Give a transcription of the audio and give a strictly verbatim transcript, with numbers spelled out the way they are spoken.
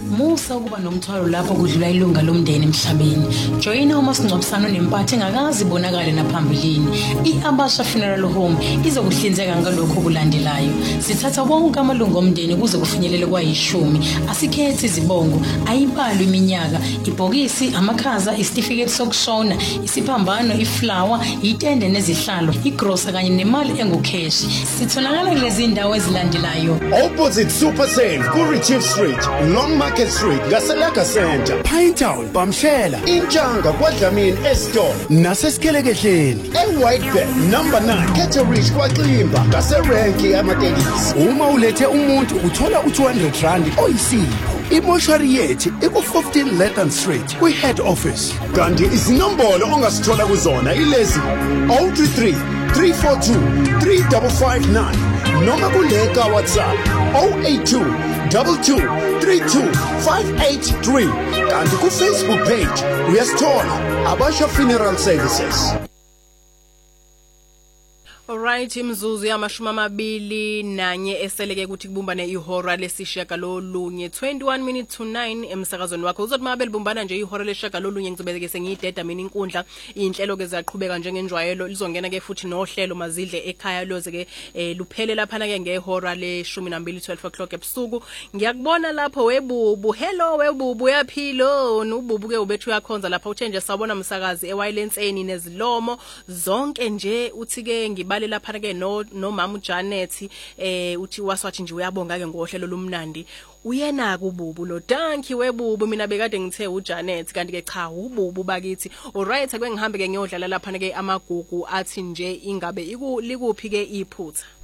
Musa ukuba nomthwalo lapho kudlula ilunga lomndeni emhlabeni. Joyina umasingcwabisano nempathe engakazi ibonakale naphambilini. I-Abasha Funeral Home izokuhlinzeka ngalokho okulandelayo. Sithatha wonke amalungu omndeni kuze kufinyelele kwayishumi. Asikhethi izibongo, ayibalwe iminyaka, ibhokisi, amakhaza, isitifiketi sokushona, isiphambano, iflower, itende nezihlalo, igrosa kanye nemali engukheshi. Sitholakala kulezi ndawo ezilandelayo. Opposite Super Sale, Kurichief Street, Long Market Street, Gaselaka Center, Pinetown, Bamshela, Inchanga, Kwadlamini, Eston, Naseskelekehleni, eWhitebank, number nine, Caterich, Kwaklimba, Gaserenki, Amatekisi. Uma ulethe umuntu uthola u two hundred rand oyisipho. Imoshari yethu iku fifteen Letton Street, kwi head office. Kanti izinombolo ongasithola kuzona ilezi zero three three, three four two, three five five nine noma kuleka WhatsApp zero eight two, two two, three two, five eight three. Kanti ku Facebook page uyasithola Abasha Funeral Services. Alright, imzuzu yamashumi amabili nanye eseleke ukuthi kubumbane ihora lesishaka lolunye twenty-one minutes to nine emsakazweni wakho. Uzothi mabeli bumbana nje ihora leshaka lolunye ngizobeke sengiyideda mina inkundla inhlelo ke ziyaqhubeka njengenjwayelo lizongena ke futhi nohlelo mazidle ekhaya loze ke eh, luphele lapha ke ngehora leshumi nambili twelve o'clock ebusuku. Ngiyakubona lapho webubu, hello webubu uyaphilo, nububu ke ubethu uyakhonza lapha uthe nje sabona umsakazi eWilenseni nezilomo zonke nje uthi ke ngiba lapha ke no no mama uJanet eh uthi waswathi nje uyabonga ke ngohlelo lumnandi uyena kububu lo danki webubu mina bekade ngithe uJanet kanti ke cha ububu bakithi. Alright akwengihambe ke ngiyodlala lapha ke amagugu athi nje ingabe likuphi ke iphutha.